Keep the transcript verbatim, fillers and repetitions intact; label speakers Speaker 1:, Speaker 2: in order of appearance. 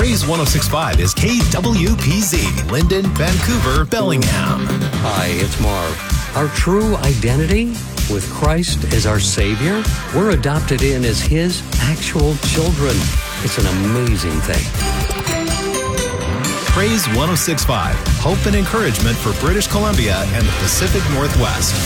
Speaker 1: Praise one oh six point five is K W P Z, Linden, Vancouver, Bellingham.
Speaker 2: Hi, it's Marv. Our true identity with Christ as our Savior, we're adopted in as His actual children. It's an amazing thing.
Speaker 1: Praise one oh six point five, hope and encouragement for British Columbia and the Pacific Northwest.